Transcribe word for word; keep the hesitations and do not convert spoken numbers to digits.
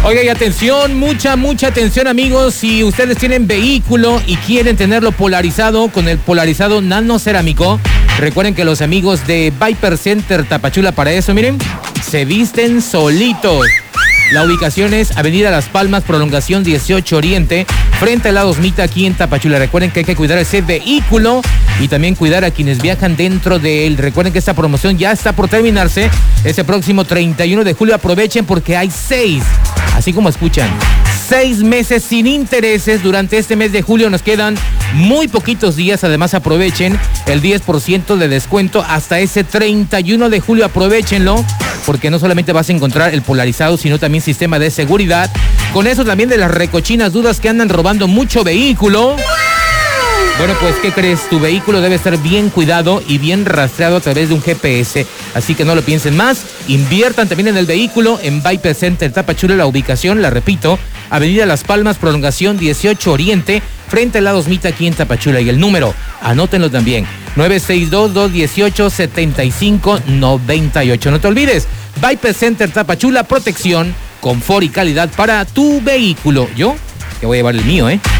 Oiga, y atención, mucha, mucha atención, amigos. Si ustedes tienen vehículo y quieren tenerlo polarizado con el polarizado nano cerámico, recuerden que los amigos de Viper Center Tapachula para eso, miren, se visten solitos. La ubicación es Avenida Las Palmas, prolongación dieciocho Oriente, frente a la Osmita aquí en Tapachula. Recuerden que hay que cuidar ese vehículo y también cuidar a quienes viajan dentro de él. Recuerden que esta promoción ya está por terminarse. Ese próximo treinta y uno de julio aprovechen porque hay seis, así como escuchan, seis meses sin intereses durante este mes de julio. Nos quedan muy poquitos días. Además, aprovechen el diez por ciento de descuento hasta ese treinta y uno de julio. Aprovechenlo, porque no solamente vas a encontrar el polarizado, sino también sistema de seguridad. Con eso también de las recochinas dudas que andan robando mucho vehículo. Bueno, pues, ¿qué crees? Tu vehículo debe estar bien cuidado y bien rastreado a través de un G P S. Así que no lo piensen más. Inviertan también en el vehículo en Viper Center Tapachula. La ubicación, la repito, Avenida Las Palmas, prolongación dieciocho Oriente, frente al lado Osmita aquí en Tapachula. Y el número, anótenlo también, nueve seis dos, dos uno ocho, siete cinco nueve ocho. No te olvides, Viper Center Tapachula, protección, confort y calidad para tu vehículo. Yo te voy a llevar el mío, ¿eh?